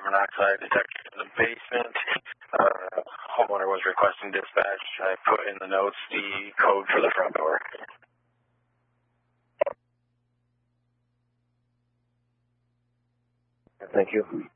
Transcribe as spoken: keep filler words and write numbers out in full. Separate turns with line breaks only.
monoxide detector in the basement. Uh, homeowner was requesting dispatch. I put in the notes the code for the front door.
Thank you.